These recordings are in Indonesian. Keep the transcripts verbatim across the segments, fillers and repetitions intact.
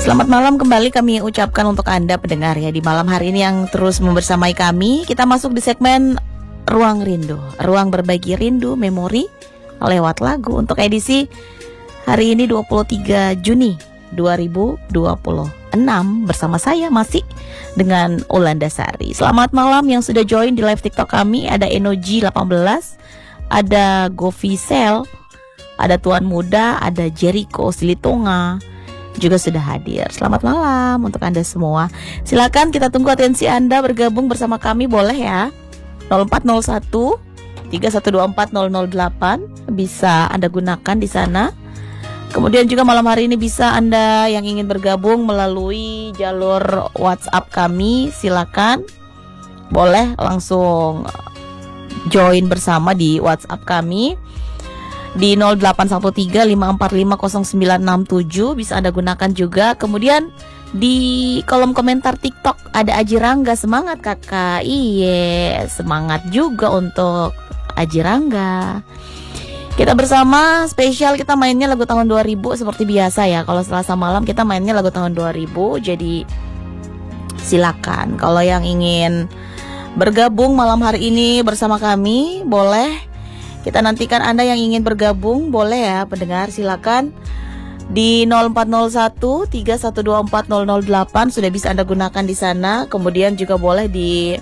Selamat malam kembali kami ucapkan untuk Anda pendengar ya di malam hari ini yang terus membersamai kami. Kita masuk di segmen Ruang Rindu, ruang berbagi rindu memori lewat lagu untuk edisi hari ini dua puluh tiga Juni dua ribu dua puluh enam bersama saya masih dengan Ulanda Sari. Selamat malam yang sudah join di live TikTok kami. Ada Enoji delapan belas, ada Govicel, ada Tuan Muda, ada Jericho Silitonga juga sudah hadir. Selamat malam untuk Anda semua. Silakan kita tunggu atensi Anda bergabung bersama kami, boleh ya. nol empat nol satu tiga satu dua empat nol nol delapan bisa Anda gunakan di sana. Kemudian juga malam hari ini bisa Anda yang ingin bergabung melalui jalur WhatsApp kami, silakan. Boleh langsung join bersama di WhatsApp kami di nol delapan satu tiga lima empat lima nol sembilan enam tujuh, bisa Anda gunakan juga. Kemudian di kolom komentar TikTok ada Aji Rangga, semangat kakak. Iya, semangat juga untuk Aji Rangga. Kita bersama spesial, kita mainnya lagu tahun dua ribu seperti biasa ya. Kalau Selasa malam kita mainnya lagu tahun dua ribu. Jadi silakan kalau yang ingin bergabung malam hari ini bersama kami, boleh. Kita nantikan Anda yang ingin bergabung, boleh ya pendengar, silakan di nol empat nol satu tiga satu dua empat nol nol delapan sudah bisa Anda gunakan di sana. Kemudian juga boleh di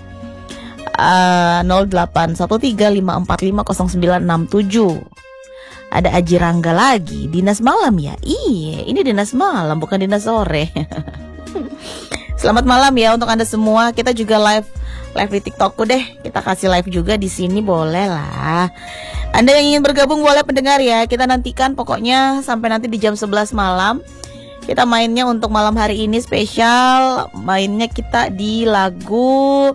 uh, nol delapan satu tiga lima empat lima nol sembilan enam tujuh. Ada Aji Rangga lagi, dinas malam ya. Iya, ini dinas malam bukan dinas sore. Selamat malam ya untuk Anda semua. Kita juga live live di TikTokku deh. Kita kasih live juga di sini, boleh lah. Anda yang ingin bergabung boleh pendengar ya. Kita nantikan pokoknya sampai nanti di jam sebelas malam. Kita mainnya untuk malam hari ini spesial. Mainnya kita di lagu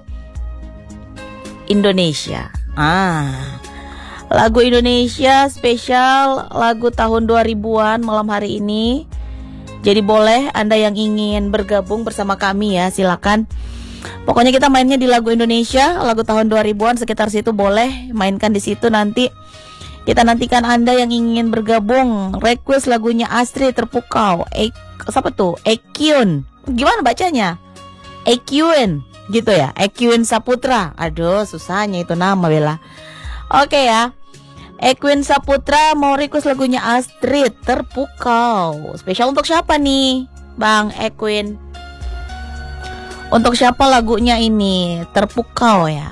Indonesia. Ah, lagu Indonesia spesial, lagu tahun dua ribuan malam hari ini. Jadi boleh Anda yang ingin bergabung bersama kami ya, silakan. Pokoknya kita mainnya di lagu Indonesia, lagu tahun dua ribuan sekitar situ, boleh mainkan di situ nanti. Kita nantikan Anda yang ingin bergabung, request lagunya Astrid Terpukau. E, siapa tuh? Ekyun. Gimana bacanya? Ekyun gitu ya? Ekyun Saputra. Aduh, susahnya itu nama Bella. Oke ya. Ekwin Saputra mau request lagunya Astrid Terpukau. Spesial untuk siapa nih, Bang Ekwin? Untuk siapa lagunya ini? Terpukau ya,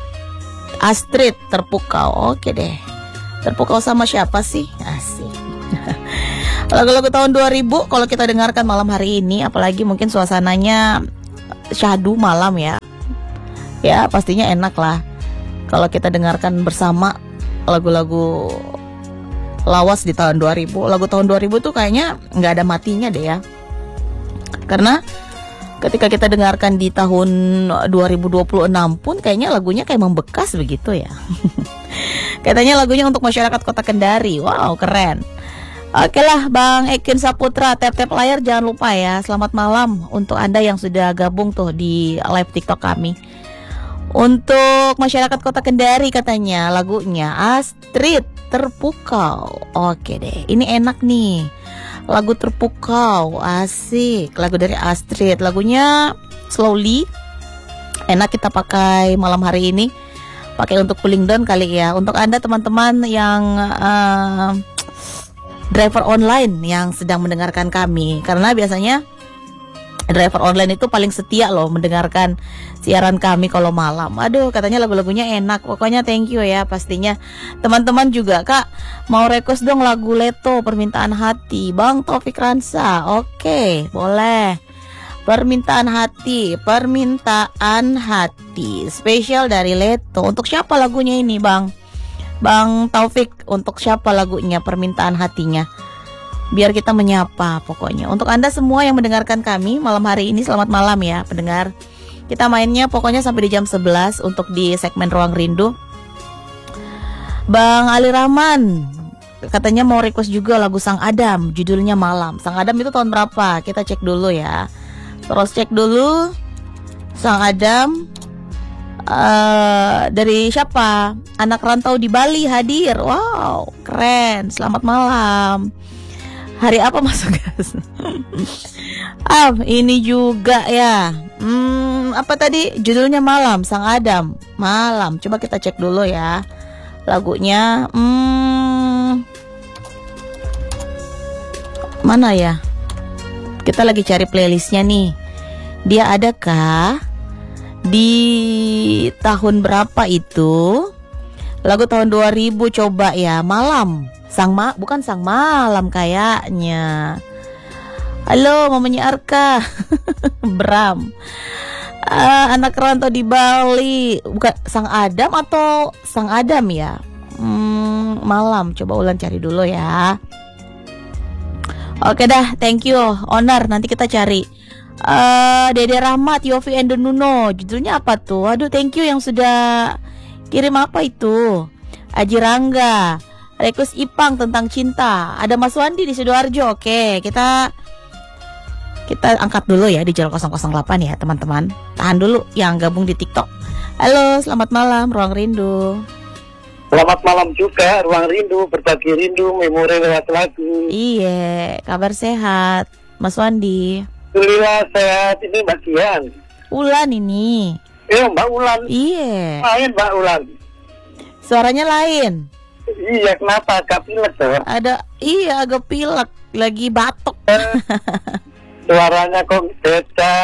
Astrid Terpukau. Oke deh. Terpukau sama siapa sih? Asik. Lagu-lagu tahun dua ribu kalau kita dengarkan malam hari ini, apalagi mungkin suasananya syahdu malam ya. Ya pastinya enak lah kalau kita dengarkan bersama lagu-lagu lawas di tahun dua ribu. Lagu tahun dua ribu tuh kayaknya gak ada matinya deh ya. Karena ketika kita dengarkan di tahun dua ribu dua puluh enam pun kayaknya lagunya kayak membekas begitu ya. Katanya lagunya untuk masyarakat Kota Kendari. Wow, keren. Oke lah Bang Ekin Saputra, tap-tap layar jangan lupa ya. Selamat malam untuk Anda yang sudah gabung tuh di live TikTok kami. Untuk masyarakat Kota Kendari katanya lagunya Astrid Terpukau. Oke deh, ini enak nih. Lagu Terpukau, asik. Lagu dari Astrid, lagunya slowly. Enak kita pakai malam hari ini. Pakai untuk cooling down kali ya. Untuk Anda teman-teman yang uh, driver online yang sedang mendengarkan kami, karena biasanya driver online itu paling setia loh mendengarkan siaran kami kalau malam. Aduh, katanya lagu-lagunya enak. Pokoknya thank you ya pastinya. Teman-teman juga, Kak, mau request dong lagu Leto, Permintaan Hati, Bang Taufik Ransa. Oke, boleh. Permintaan Hati, Permintaan Hati spesial dari Leto. Untuk siapa lagunya ini, Bang? Bang Taufik, untuk siapa lagunya Permintaan Hatinya? Biar kita menyapa pokoknya. Untuk Anda semua yang mendengarkan kami malam hari ini, selamat malam ya pendengar. Kita mainnya pokoknya sampai di jam sebelas untuk di segmen Ruang Rindu. Bang Ali Rahman katanya mau request juga lagu Sang Adam, judulnya Malam. Sang Adam itu tahun berapa? Kita cek dulu ya. Terus cek dulu Sang Adam uh, dari siapa? Anak rantau di Bali hadir. Wow, keren. Selamat malam. Hari apa masuk gas? Ah, ini juga ya. Hmm, apa tadi? Judulnya Malam, Sang Adam. Malam. Coba kita cek dulu ya lagunya. Hmm, mana ya? Kita lagi cari playlistnya nih. Dia adakah di tahun berapa itu? Lagu tahun dua ribu coba ya. Malam. Sang ma bukan Sang Malam kayaknya. Halo mamanya Arka. Bram. Uh, anak rantau di Bali. Bukan Sang Adam atau Sang Adam ya? Hmm, Malam. Coba Ulan cari dulu ya. Oke dah, thank you Onar. Nanti kita cari. uh, Dede Rahmat, Yofi and Nuno. Judulnya apa tuh? Aduh, thank you yang sudah kirim. Apa itu? Aji Rangga, request Ipang tentang cinta. Ada Mas Wandi di Sidoarjo. Oke, kita Kita angkat dulu ya di Jalur nol nol delapan ya teman-teman. Tahan dulu yang gabung di TikTok. Halo, selamat malam Ruang Rindu. Selamat malam juga Ruang Rindu, berbagi rindu, memori lewat lagu. Iya, kabar sehat Mas Wandi. Alhamdulillah sehat. Ini Mbak Dian. Ulan ini. Iya Mbak Ulan. Iya. Lain Mbak Ulan. Suaranya lain. Iya, kenapa agak pilek tuh? Ada, iya agak pilek, lagi batuk. Suaranya kok beda.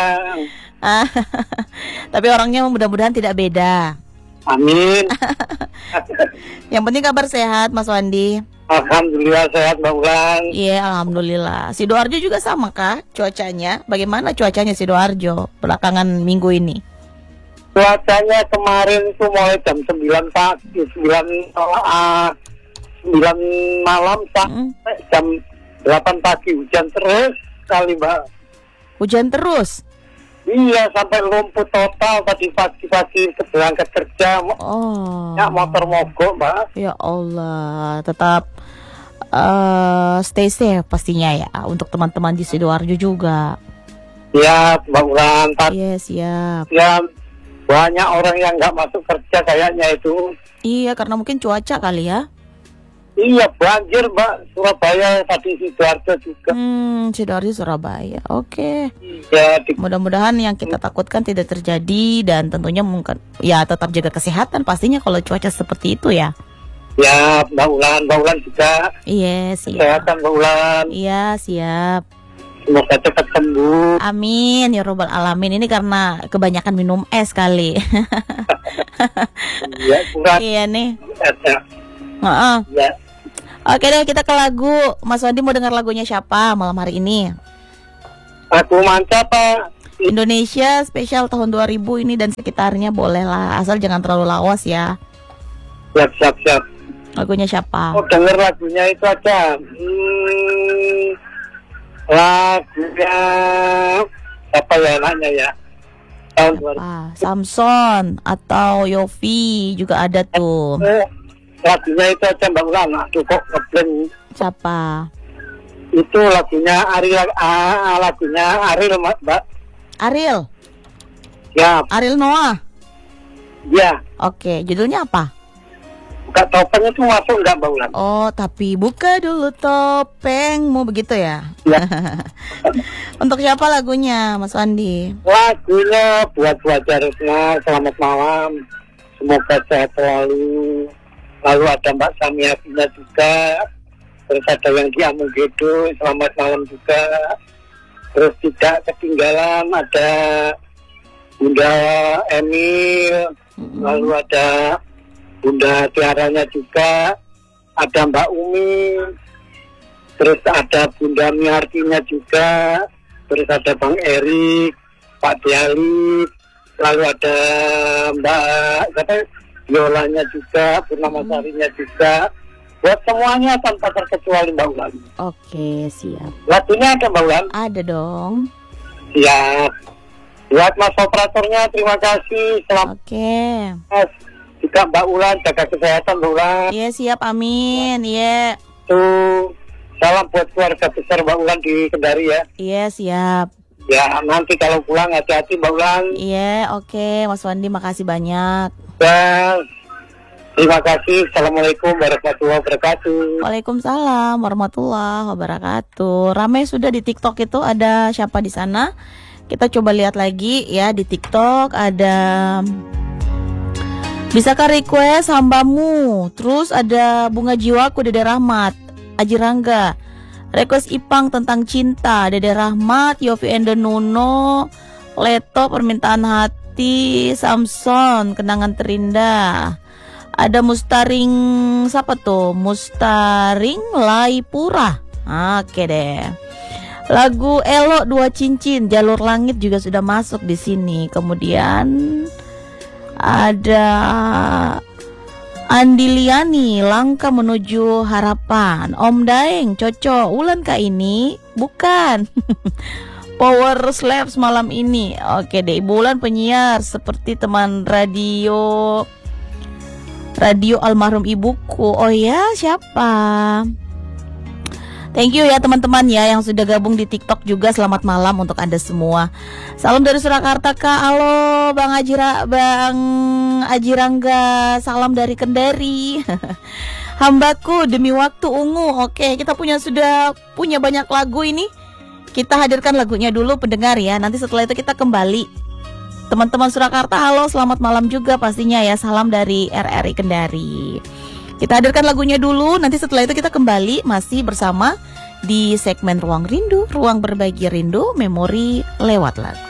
Tapi orangnya mudah-mudahan tidak beda. Amin. Yang penting kabar sehat Mas Wandi. Alhamdulillah sehat Mbak Ulan. Iya, alhamdulillah. Sidoarjo juga sama kah cuacanya? Bagaimana cuacanya Sidoarjo belakangan minggu ini? Cuacanya kemarin itu mulai jam sembilan pagi, sembilan uh, sembilan malam sampai mm. jam delapan pagi hujan terus sekali Mbak. Hujan terus? Iya, sampai lumpuh total tadi pagi-pagi berangkat kerja. Oh. Ya, motor mogok Mbak. Ya Allah, tetap uh, stay safe pastinya ya untuk teman-teman di Sidoarjo juga. Ya, Mbak Ulan. Iya, siap. Ya, banyak orang yang nggak masuk kerja kayaknya itu. Iya, karena mungkin cuaca kali ya. Iya, banjir Mbak. Surabaya tadi Sidoarjo juga. Hmm, Sidoarjo Surabaya. Oke. Ya, di... mudah-mudahan yang kita takutkan tidak terjadi dan tentunya mungkin ya tetap jaga kesehatan pastinya kalau cuaca seperti itu ya. Ya, Mbak Ulan, Mbak Ulan juga. Iya, siap. Kesehatan Mbak Ulan. Iya, siap. Semoga cepat sembuh. Amin ya robbal alamin. Ini karena kebanyakan minum es kali. Iya, kurang. Iya nih. Heeh. Ya. Oke deh, kita ke lagu. Mas Wandi mau dengar lagunya siapa malam hari ini? Aku mantap Pak. Indonesia spesial tahun dua ribu ini dan sekitarnya boleh lah, asal jangan terlalu lawas ya. Siap, siap, siap. Lagunya siapa? Oh, denger lagunya itu aja. Hmm, lagunya apa ya enaknya ya? Tahun dua ribu. Samson atau Yofi juga ada tuh. Eh, lagunya itu aja Mbak Ulan. Aduh kok ngeblank. Siapa? Itu lagunya Ariel, ah, lagunya Ariel Mbak. Ariel. Ya. Ariel Noah. Ya. Oke, judulnya apa? Buka topeng itu masuk enggak Mbak Ulan? Oh, tapi buka dulu topengmu, begitu ya? Ya. Untuk siapa lagunya, Mas Wandi? Lagunya buat buat Jarisna, selamat malam. Semoga sehat selalu. Lalu ada Mbak Samia Fina juga. Terus ada yang di Amunggedo, selamat malam juga. Terus tidak ketinggalan ada Bunda Emil, mm-hmm. lalu ada Bunda Tiaranya juga, ada Mbak Umi, terus ada Bunda Miartinya juga, terus ada Bang Erik, Pak Diali, lalu ada Mbak siapa, Yolanya juga, Purnama Sarinya juga. Buat semuanya tanpa terkecuali Mbak Ulan. Oke, siap. Lagunya ada Mbak Ulan? Ada dong. Siap. Buat Mas operatornya terima kasih. Selamat. Oke. Mas, juga Mbak Ulan jaga kesehatan Mbak Ulan. Iya siap, amin. Iya. Tuh, salam buat keluarga besar Mbak Ulan di Kendari ya. Iya siap. Ya nanti kalau pulang hati-hati Mbak Ulan. Iya, oke Mas Wandi makasih banyak. Dan Terima kasih. Assalamualaikum warahmatullahi wabarakatuh. Waalaikumsalam warahmatullahi wabarakatuh. Ramai sudah di TikTok itu, ada siapa di sana? Kita coba lihat lagi ya di TikTok ada. Bisakah request hambamu? Terus ada Bunga Jiwaku Dede Rahmat, Aji Rangga. Request Ipang tentang cinta, Dede Rahmat, Yofi Endo Nuno, Leto permintaan hati, Samson kenangan terindah. Ada Mustaring, siapa tuh? Mustaring Laipura. Oke deh. Lagu Elo Dua Cincin, Jalur Langit juga sudah masuk di sini. Kemudian ada Andiliani, Langkah Menuju Harapan. Om Daeng, cocok. Ulan kah ini? Bukan. Power Slaps malam ini. Oke deh, Ibu Ulan penyiar seperti teman radio Radio almarhum ibuku. Oh ya, siapa? Thank you ya teman-teman ya yang sudah gabung di TikTok juga. Selamat malam untuk Anda semua. Salam dari Surakarta Kak. Halo Bang Ajira, Bang Aji Rangga. Salam dari Kendari. Hambaku demi waktu ungu. Oke, kita punya sudah punya banyak lagu ini. Kita hadirkan lagunya dulu pendengar ya. Nanti setelah itu kita kembali. Teman-teman Surakarta, halo, selamat malam juga pastinya ya. Salam dari R R I Kendari. Kita hadirkan lagunya dulu, nanti setelah itu kita kembali masih bersama di segmen Ruang Rindu, Ruang Berbagi Rindu, Memori Lewat Lagu.